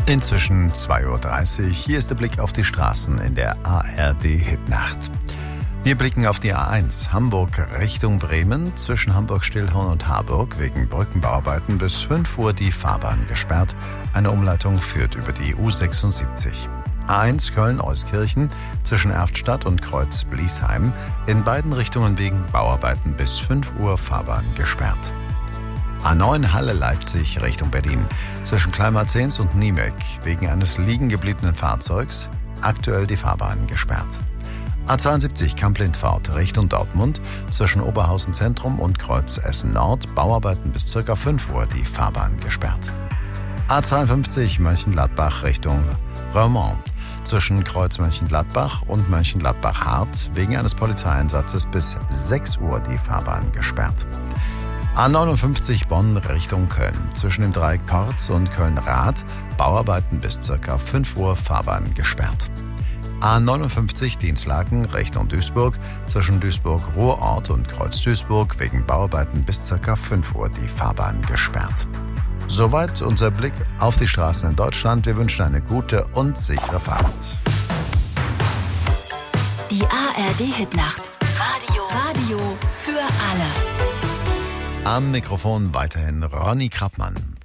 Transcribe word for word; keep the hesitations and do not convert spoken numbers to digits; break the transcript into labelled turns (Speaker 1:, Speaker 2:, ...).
Speaker 1: Inzwischen zwei Uhr dreißig. Hier ist der Blick auf die Straßen in der A R D-Hitnacht. Wir blicken auf die A eins, Hamburg Richtung Bremen, zwischen Hamburg-Stillhorn und Harburg, wegen Brückenbauarbeiten bis fünf Uhr die Fahrbahn gesperrt. Eine Umleitung führt über die U sechsundsiebzig. A eins Köln-Euskirchen, zwischen Erftstadt und Kreuz-Bliesheim, in beiden Richtungen wegen Bauarbeiten bis fünf Uhr Fahrbahn gesperrt. A neun Halle-Leipzig Richtung Berlin, zwischen Kleinmarzens und Niemek, wegen eines liegen gebliebenen Fahrzeugs, aktuell die Fahrbahn gesperrt. A zweiundsiebzig Kamp-Lindfort Richtung Dortmund, zwischen Oberhausen Zentrum und Kreuz Essen Nord, Bauarbeiten bis ca. fünf Uhr die Fahrbahn gesperrt. A zweiundfünfzig Mönchengladbach Richtung Roermond, zwischen Kreuz Mönchengladbach und Mönchengladbach-Hart, wegen eines Polizeieinsatzes bis sechs Uhr die Fahrbahn gesperrt. A neunundfünfzig Bonn Richtung Köln, zwischen dem Dreieck Porz und Köln-Rath, Bauarbeiten bis ca. fünf Uhr Fahrbahn gesperrt. A neunundfünfzig Dinslaken Richtung Duisburg, zwischen Duisburg-Ruhrort und Kreuz-Duisburg, wegen Bauarbeiten bis ca. fünf Uhr die Fahrbahn gesperrt. Soweit unser Blick auf die Straßen in Deutschland. Wir wünschen eine gute und sichere Fahrt.
Speaker 2: Die A R D-Hitnacht. Radio. Radio für alle.
Speaker 1: Am Mikrofon weiterhin Ronny Krappmann.